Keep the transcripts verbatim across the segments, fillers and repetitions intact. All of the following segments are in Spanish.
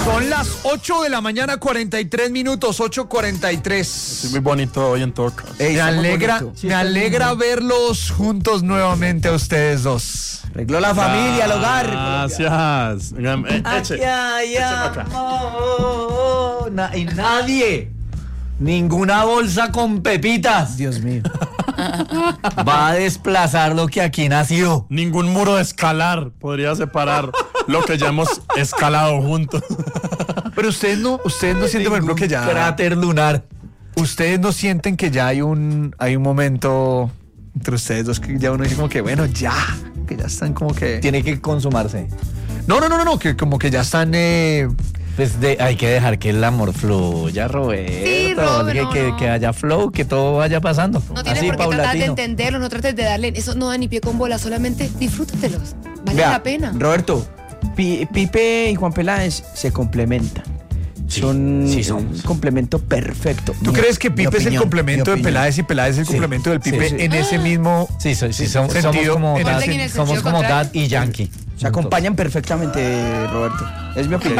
Son las ocho de la mañana, cuarenta y tres minutos, ocho cuarenta y tres. Estoy muy bonito hoy en todo caso. Ey, me alegra, sí, me alegra verlos juntos nuevamente a ustedes dos. Arregló la familia, el hogar. Gracias. Oigan, eh, eche. Ay, ay, Écheme acá. amor. Na- y nadie, ninguna bolsa con pepitas, Dios mío, va a desplazar lo que aquí nació. Ningún muro de escalar podría separar lo que ya hemos escalado juntos. Pero ustedes no, ustedes no sienten, por ejemplo, que ya. Cráter lunar. Ustedes no sienten que ya hay un, hay un momento entre ustedes dos que ya uno dice como que bueno, ya, que ya están como que. Tiene que consumarse. No, no, no, no, no, que como que ya están. Eh... Pues de, hay que dejar que el amor fluya, Roberto. Sí, Robert, que, no, que, no. que haya flow, que todo vaya pasando. No tienes así, por qué tratar de paulatino. entenderlos, no trates de darle. Eso no da ni pie con bola, solamente disfrútatelos. Vale Vea, la pena. Roberto, Pi- Pipe y Juan Peláez se complementan. Sí, son sí son. un complemento perfecto. ¿Tú Mi- crees que mi Pipe es el opinión, complemento mi de opinión. Peláez y Peláez es el Sí, complemento del sí, Pipe sí. en ese mismo Sí, sí, sí, somos, somos sentido, como, en dad, ese- en el somos sentido como contrario. Dad y Yankee. Se acompañan perfectamente, Roberto. Es mi opinión.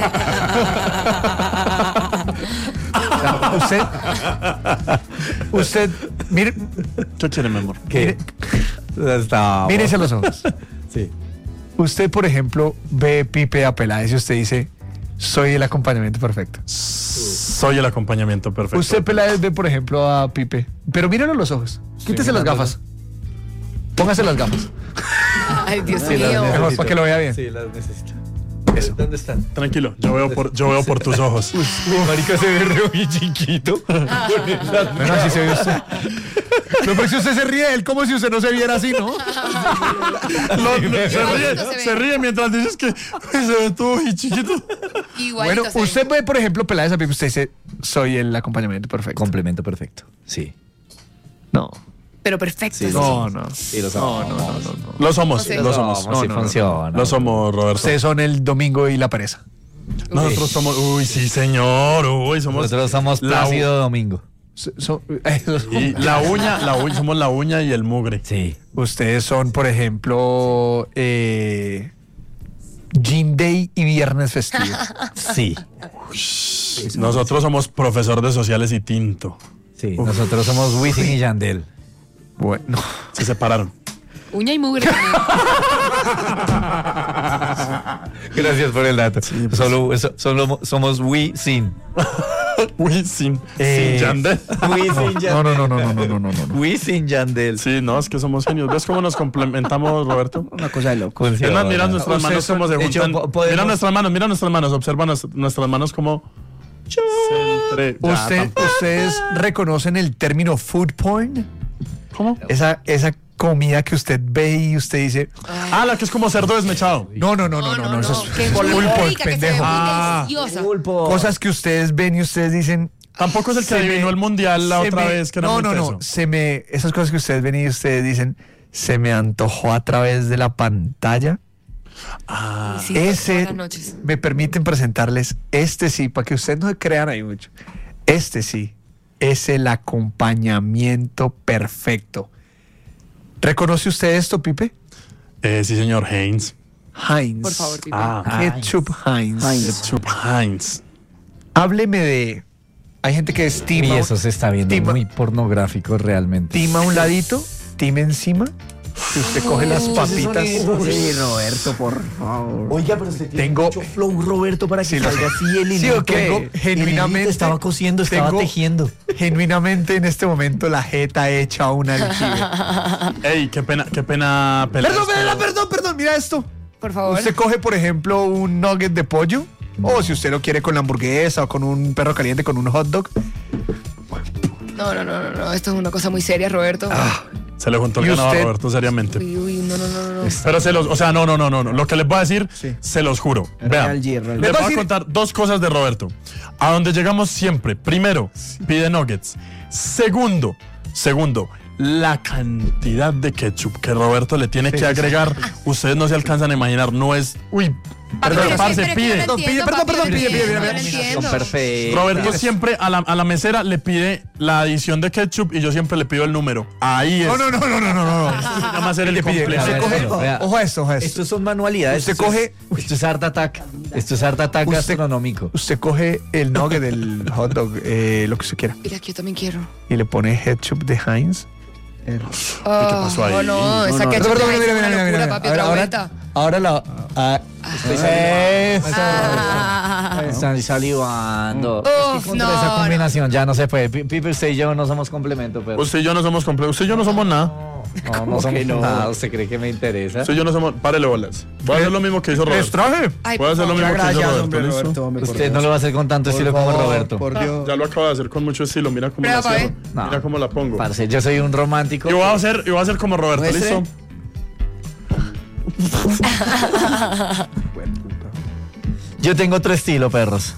usted usted mire, ¿Qué quiere, mi amor? ¿Qué? Está- mírese a los ojos. Sí. Usted, por ejemplo, ve Pipe a Peláez y usted dice, soy el acompañamiento perfecto. Soy el acompañamiento perfecto. Usted, Peláez, ve, por ejemplo, a Pipe, pero míralo a los ojos. Quítese las gafas. Póngase las gafas. Ay, Dios Sí, las mío. necesito. Mejor, para que lo vea bien. Sí, las necesito. Eso. ¿Dónde están? Tranquilo, yo veo por, yo veo por tus ojos. Marica, se ve re muy chiquito. Bueno, así se ve usted. No, pero si usted se ríe de él como si usted no se viera así, ¿no? Lo- lo- se, ríe, se ve. se ríe mientras dices que uy, se ve todo y chiquito. Igualito Bueno, se ve. usted ve, por ejemplo, Peláez a Pipe, usted dice, soy el acompañamiento perfecto. Complemento perfecto. Sí. No. Pero perfecto. Sí, sí. No, no. Sí, lo No, somos. no, no, no, no. Lo somos, No sé. lo somos. No, sí no, no, funciona. Lo somos, Roberto. Ustedes son el domingo y la pereza. Nosotros somos. Uy, sí, señor. Uy, somos. Nosotros somos la u- Plácido Domingo. So- so- eh, Y la uña, la uña, somos la uña y el mugre. Sí. Ustedes son, por ejemplo, eh, Gin Day y Viernes Festivo. Sí. Nosotros somos profesor de sociales y tinto. Sí. Nosotros somos Wisin y Yandel. Bueno. Se separaron. Uña y mugre también. Gracias por el dato. Solo, so- solo somos Wisin. Uy, sin, Eh, sin Yandel. Wisin No, no, no, no, no, no, no, no, no. Wisin Yandel. Sí, no, es que somos genios. ¿Ves cómo nos complementamos, Roberto? Una cosa de loco. Es más, mira nuestras Ustedes manos son- cómo se de hecho, juntan. po- podemos- Mira nuestras manos, mira nuestras manos. Observa nues- nuestras manos como. Se entre- Ya, Usted, tampoco. ¿Ustedes reconocen el término food porn? ¿Cómo? Esa, esa comida que usted ve y usted dice, Ah, la que es como cerdo desmechado. no, no, no, no, no, no, eso es Que es pulpo, muy el rica, que se ve pendejo. muy Ah. deliciosa. Pulpo. Cosas que ustedes ven y ustedes dicen, Tampoco es el que se adivinó me- el mundial la se otra me- vez, que era no, muy no, teso. no, se me, esas cosas que ustedes ven y ustedes dicen, se me antojó a través de la pantalla. Ah, Sí, todas Ese, las noches. me permiten presentarles, este sí, para que ustedes no se crean ahí mucho, este sí, es el acompañamiento perfecto. ¿Reconoce usted esto, Pipe? eh, sí, señor Heinz. Heinz. Por favor, Pipe. Ah, Ketchup Heinz. Heinz. Ketchup Heinz. Hábleme de... Hay gente que Y estima... eso se está viendo Tima- muy pornográfico realmente. Tima a un ladito, tima encima. Si usted coge las papitas... Sí, Roberto, por favor. Oiga, pero usted tiene Tengo- mucho flow, Roberto, para que Sí, lo salga sé. así el Sí, hilito. ok. Tengo genuinamente- Estaba cosiendo, estaba tengo- tejiendo. Genuinamente en este momento la jeta hecha una aljibe. Ey, qué pena, qué pena pelear. Perdón, esto. perdón, perdón, perdón, mira esto. Por favor. Usted coge, por ejemplo, un nugget de pollo, o si usted lo quiere con la hamburguesa o con un perro caliente, con un hot dog. No, no, no, no, no. Esto es una cosa muy seria, Roberto. Se le juntó el ¿Y ganado a usted? Roberto seriamente. Uy, uy, no, no, no, no. Pero se los, o sea, no, no, no, no, no. Lo que les voy a decir, Sí. se los juro. Real Vean, G, real G. les voy a voy a decir- contar dos cosas de Roberto. A donde llegamos siempre. Primero, pide nuggets. Segundo, segundo, la cantidad de ketchup que Roberto le tiene Sí, que sí, sí. agregar. Ustedes no se alcanzan a imaginar. No es, uy, Papi, Perdón, pero parce, siempre que pide. no lo Perdón, pide, entiendo, perdón, papi, perdón, no lo pide, pide, entiendo, pide, no lo pide. entiendo. Son perfectos. Roberto siempre a la, a la mesera le pide la adición de ketchup y yo siempre le pido el número. Ahí es. No, no, no, no, no, no, no. Eso se llama hacer el Le pide, completo. usted coge- Pero, vea, ojo a esto, ojo a esto. Estos son manualidades. Usted esto es- coge- Esto es Art Attack. Esto es Art Attack Usted- gastronómico. Usted coge el nugget del hot dog, eh, lo que usted quiera, Mira, que yo también quiero. y le pone ketchup de Heinz. ¿Qué pasó ahí? Oh, no, esa No, que perdón, perdón, mira, mira, mira, mira. papi, Ahora, otra ahora, vuelta. ahora la. ah, Ah. Están salivando. Uf, Es que contra no, esa no. combinación ya no se puede. Pi- Pipe, usted y yo no somos complemento, pero. Usted y yo no somos completos. Usted y yo no somos nada. No, no somos nada. ¿Usted cree que me interesa? Usted y yo no somos. Párele bolas. Voy a hacer lo mismo que hizo ¿Les Roberto. traje? Ay, Voy a hacer lo por mismo que hizo Gracias, Roberto. hombre, ¿listo? Roberto, hombre, por Usted no Dios. lo va a hacer con tanto estilo como favor, Roberto. Por Dios. Ya lo acabo de hacer con mucho estilo. Mira cómo Prueba la pa' cierro. ver. No. Mira cómo la pongo. Parce, yo soy un romántico. Y voy a hacer, y voy a hacer como Roberto. Muestre. ¿Listo? Yo tengo otro estilo, perros.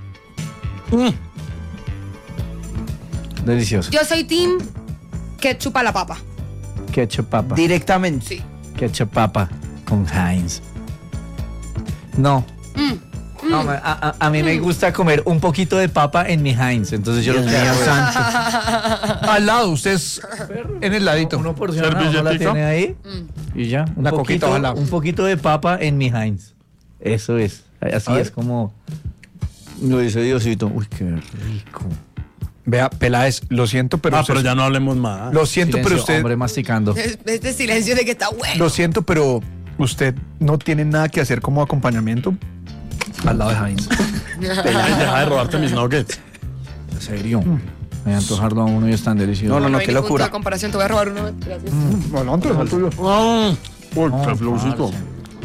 Delicioso. Yo soy team ketchup a la papa. Ketchup papa. Directamente. Sí. Ketchup papa con Heinz. No. Mm. No, a, a- a mí me gusta comer un poquito de papa en mi Heinz. Entonces yo lo que hago es- Al lado, usted es en el ladito. Uno porciona, uno la Servilletica. tiene ahí y ya. Un Una coquita, poquito, ojalá. un poquito de papa en mi Heinz. Eso es. Así es como lo dice Diosito. Uy, qué rico. Vea, Peláez, lo siento, pero. Ah, usted- pero ya no hablemos más. Lo siento, Silencio, pero usted. hombre masticando. Este silencio de que está bueno. Lo siento, pero usted no tiene nada que hacer como acompañamiento al lado de Heinz. Ay, deja de robarte mis nuggets. En serio. Me voy a antojarlo a uno y es tan delicioso. No, no, no, hay qué ningún locura. punto de comparación, te voy a robar uno. Gracias. Adelante, es el tuyo. Ah, Uy, No, qué flowcito. parce.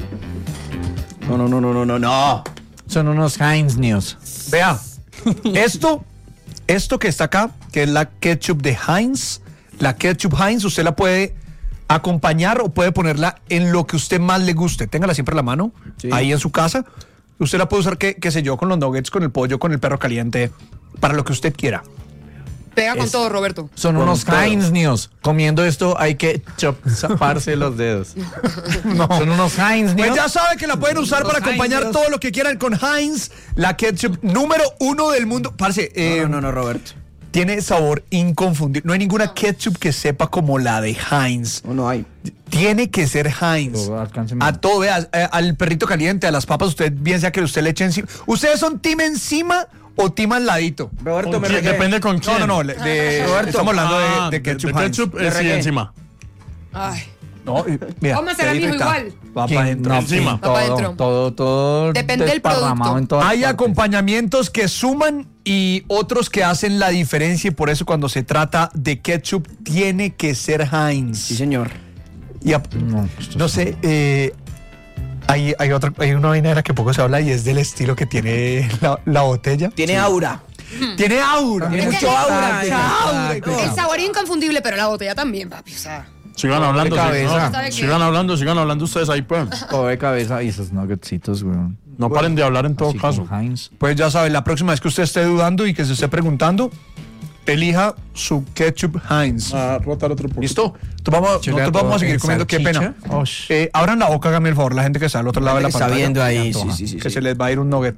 No, no, no, no, no, no, no. Son unos Heinz News. Vea, esto, esto que está acá, que es la ketchup de Heinz, la ketchup Heinz, usted la puede acompañar o puede ponerla en lo que usted más le guste. Téngala siempre a la mano, Sí. ahí en su casa. Usted la puede usar, qué, qué sé yo, con los nuggets, con el pollo, con el perro caliente, para lo que usted quiera. Pega con todo, Roberto. Son Con unos todo. Heinz News. Comiendo esto hay que chop- zaparse los dedos. Son unos Heinz Pues News. ya sabe que la pueden usar para acompañar Heinz. todo lo que quieran con Heinz, la ketchup número uno del mundo. Parce, eh, No, no, no, Roberto. tiene sabor inconfundible. No hay ninguna ketchup que sepa como la de Heinz. No, no hay. Tiene que ser Heinz. Oh, alcánceme. A todo, vea, eh, al perrito caliente, a las papas, usted bien sea que usted le eche encima. ¿Ustedes son team encima o team al ladito? Roberto, ¿Con me quién? regué. Depende con quién. No, no, no. le- de- Roberto. estamos hablando de- Ah, de, ketchup de Heinz. ketchup, eh, Le sí, regué. encima. Ay. No, y- mira, Vamos a hacer a mi hijo ahorita igual. Va ¿Quién? para adentro. No, Encima. sí, Va pa' dentro. todo, todo, todo Depende del desparramado producto. en todas Hay partes. acompañamientos que suman y otros que hacen la diferencia y por eso cuando se trata de ketchup tiene que ser Heinz. Sí, señor. Y a- No, no sé, eh, hay, hay, otra, hay una vaina de la que poco se habla y es del estilo que tiene la, la botella. Tiene aura. Tiene aura. Tiene Es mucho que- aura. Exacto. Exacto. El sabor es inconfundible, pero la botella también, papi. O sea, Sigan hablando, cabeza. sí, ¿Sabe no, qué? sigan hablando, sigan hablando ustedes ahí, pues. todo de cabeza y esos nuggetsitos, weón. No paren de hablar en todo Así caso. con Heinz. Pues ya saben, la próxima vez que usted esté dudando y que se esté preguntando, elija su ketchup Heinz. A rotar otro poquito. ¿Listo? Entonces vamos, Chile nosotros a todo vamos a seguir en comiendo. Qué pena. salchicha. Osh. Eh, abran la boca, háganme el favor, la gente que está al otro lado de la Está pantalla. viendo ahí. Sí, antoja. sí, sí. Que sí. se les va a ir un nugget.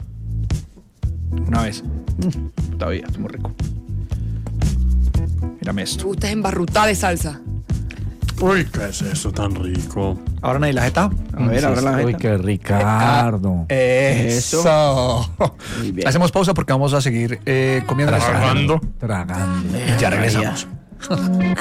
Una vez. Todavía, es muy rico. Mírame esto. gusta embarrutada de salsa. Uy, ¿qué es eso tan rico? Ahora nadie la jeta. A ver, ahora la Uy, jeta. qué Ricardo. Eso. Muy bien. Hacemos pausa porque vamos a seguir eh, comiendo. Tragando. Tragando. Ya regresamos.